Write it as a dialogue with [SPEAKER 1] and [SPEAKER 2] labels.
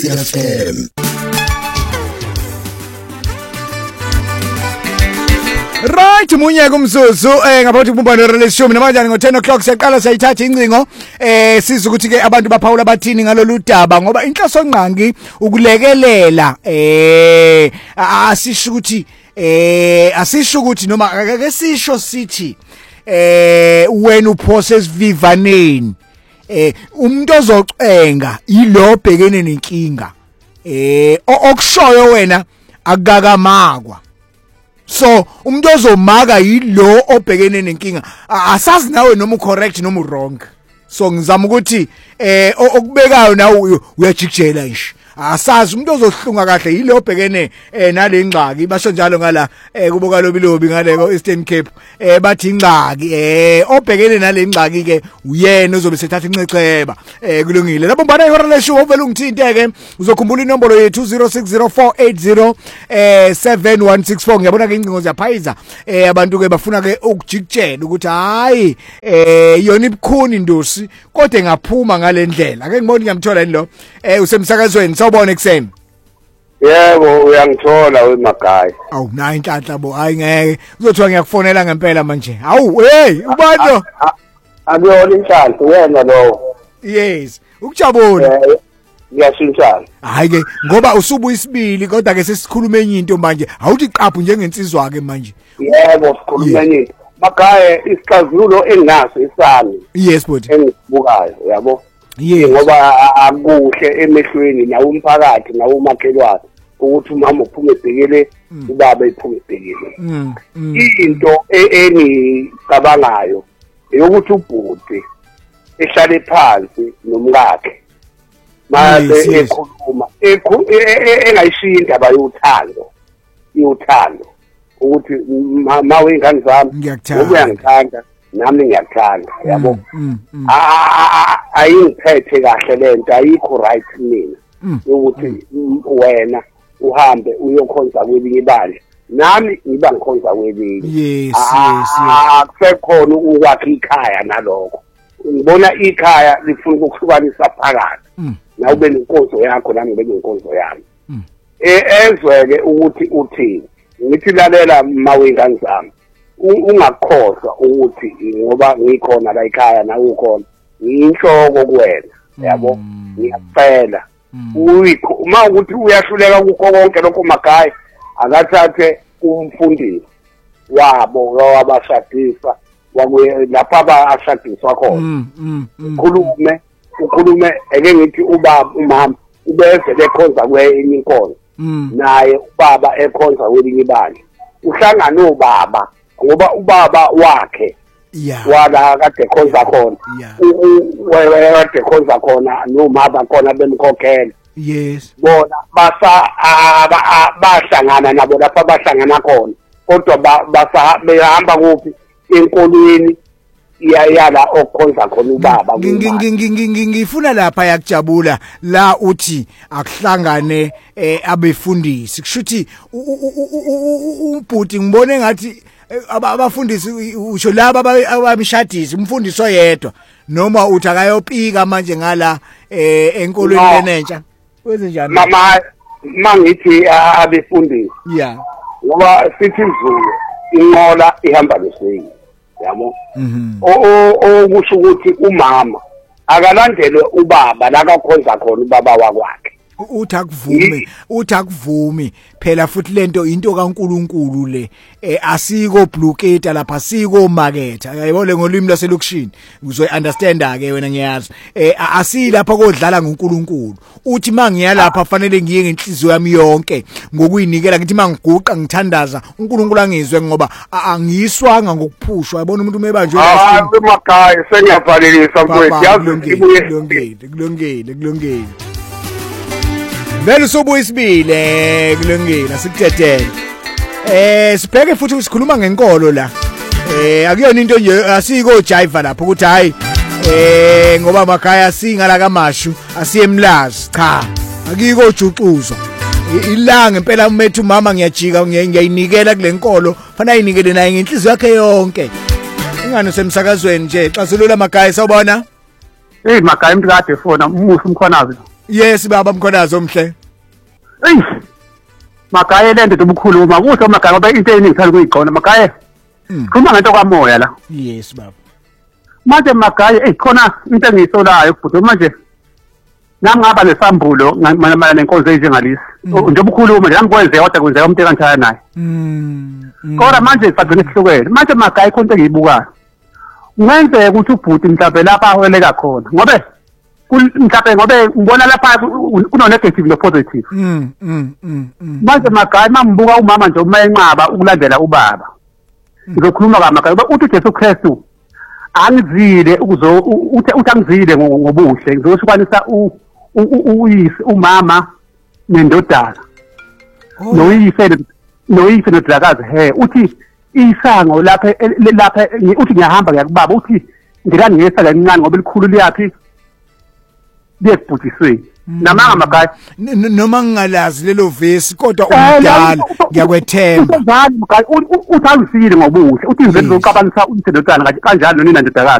[SPEAKER 1] FM.
[SPEAKER 2] Right munye kumzuzu ngaphathi kubumbano relation namanje ngo10 o'clock siyaqala sayithatha incingo siza ukuthi ke abantu baphawula bathini ngalolu daba ngoba inhloso ngqangi ukulekelela asisho ukuthi noma ake sisho sithi wena uprocess vivaneni umuntu ozocenga yilo bhekene nenkinga okushoyo wena akakamakwa. So umuntu ozomaka yilo obhekene nenkinga asazi nawe noma ucorrect noma wrong. So ngizama ukuthi okubekayo nawe uyajikjela nje asazi umuntu ozohlunga kahle yilo obhekene nale ngxaki basho njalo ngala kuboka lobilobi ngaleko Eastern Cape bathi ingxaki obhekene nale ngxaki ke uyena ozobe sethatha inceceba kulungile lapho mbana ihora leshu ovela ungithinte-ke uzokhumbula inombolo yethu 0604807164 ngiyabona ke incingo ziyaphayiza abantu ke bafuna ke ukujikjela ukuthi hayi yona ibukhuni ndosi kodwa ngaphuma ngale ndlela ake ngiboni ngiyamthola yini lo usemsakazweni sawubona ekseni.
[SPEAKER 3] Yebo uyangithola wemagaya.
[SPEAKER 2] Awu nayi inhlanhla bo hayi ngeke uzothiwa ngiyakufonela ngempela manje. Hawu hey ubani?
[SPEAKER 3] Akuyona inhlanhla wena lo.
[SPEAKER 2] Yes ukujabula.
[SPEAKER 3] Ngiyashintshana.
[SPEAKER 2] Hayi ke ngoba usubu isibili kodwa ke sesikhuluma enye into manje awuthi qaphu njengensizwa ke manje.
[SPEAKER 3] Yebo sikhuluma enye into. Magaya isixazululo enginaso isami.
[SPEAKER 2] Yes but
[SPEAKER 3] engibukayo yabo.
[SPEAKER 2] Yes
[SPEAKER 3] ngoba akuhle emehlweni nawo umphakathi nawo umakhelwane ukuthi umama uphume ebhekele ubaba iphume ebhekele. Into enicabangayo eyokuthi ubhuti ehlale phansi nomkakhe mase ekhuluma engayishiya indaba yothando ukuthi mawe ingane zami ngiyangithanda nami ngiyakuthanda yabo ayingiphethe kahle lento ayikho right mina ukuthi wena uhambe uyokhonza kwelinye ibandla nami ngiba ngikhonza kwelinye.
[SPEAKER 2] Yes
[SPEAKER 3] akusekhona ukwakha ikhaya nalokho ngibona ikhaya lifuna ukuhlukanisa phakathi nawe ube nenkonzo yakho nami ngibe nenkonzo yami ezweke ukuthi uthini ngithi lalela mawengane zami ungakhohlwa ukuthi ngoba ngikhona la ekhaya nawe ukhona ngiyinhloko kuwena yabo ngiyacela uma ukuthi uyahluleka kukho konke lokho magaya akathathe umfundisi wabo wabashadisa lapha abashadiswa khona ukhulume eke ngithi ubaba umama ubeze bekhonza kwenye inkonzo naye ubaba ekhonza kwelinye ibandla uhlangana nobaba ngoba ubaba wakhe wala kade khonza khona kade khonza khona noma bakhona bemkhokhela.
[SPEAKER 2] Yes
[SPEAKER 3] bona bahlangana nabo lapha bahlangana khona kodwa behamba kuphi enkolweni yala okukhonza khona ubaba.
[SPEAKER 2] Ngifuna lapha yakujabula la uthi akuhlangane abefundisi kushuthi ubhuti ngibone ngathi abafundisi usho laba abamshadisi umfundisi oyedwa noma uthi akayopika manje ngala enkolweni lenentsha wenze njani
[SPEAKER 3] mangithi abefundisi ngoba sithi izulu inqola ihamba leseyi yabo okusho ukuthi umama akalandele ubaba la kakhonza khona ubaba wakwakhe
[SPEAKER 2] uthi akuvumi phela futhi lento into kaNkuluNkulu le asiko bluketa lapha asiko market ayibole ngolimi laselokishini uzoy understand ke wena ngiyazi asilapha kodlala ngoNkuluNkulu uthi mangiya lapha fanele ngiye ngenhliziyo yami yonke ngokuyinikela ngithi mangiguqa ngithandaza uNkuluNkulu angizwe ngoba angiyiswanga ngokuphushwa yabona umuntu mebanjwe
[SPEAKER 3] emakhaya sengiyavalelisa mfowethu yazi
[SPEAKER 2] kulungile vele sobuya isibile kulungile sikuthethe sibheke futhi usikhuluma ngenkolo la akuyona into nje asiko jive lapho ukuthi hayi ngoba makhaya singala kamashu asiyemlazi cha akiko juxuzwa ilanga impela umethu mama ngiyajika ngiyayinikela kule nkolo fana ayinikele naye ngenhliziyo yakhe yonke ingane semsakazweni nje xazulula makhaya sawubona
[SPEAKER 4] makhaya umuntu kade efona umuhle umkhonazi
[SPEAKER 2] Yes baba Mkhonazi omhle.
[SPEAKER 1] Ey. Magaye lento dobukhuluma kusho magaye ngoba into eningi ngithanda kuyiqona magaye. Khuluma ngento kamoya la.
[SPEAKER 2] Yes baba.
[SPEAKER 1] Manje magaye khona into engiyisolayo futhi manje nami ngaba lesambulo mana nenkonzo ezingalisi. Njengoba ukhuluma nami kwenzeka kodwa kwenzeka umuntu kanjani naye. Kodwa manje sagcina isihlukene. Manje magaye konke engiyibukayo. Ngenzeka ukuthi ubhuti mhlawumbe lapha ahweleka khona ngobe mhlawumbe ngobe ngibona lapha kuno negative no positive. Manje magaye mambuka umama nje uma enqaba ukulandela ubaba. Ngizokhuluma kamagaye uthi uJesu Kristu angizile uthi angizile ngobuhle ngizokwanisa uyise umama nendodana noyise nodlakazi uthi isango lapha uthi ngiyahamba ngiyakubaba uthi ngikangiyesa kancane ngoba likhulu liyathi liyekubhujisweni namanga magaye
[SPEAKER 2] noma ngingalazi lelo vesi kodwa umdala ngiyakwethemba
[SPEAKER 1] uthi angizile ngobuhle uthi ngizele uzoqabanisa umthindodana kanjalo nina ndodakazi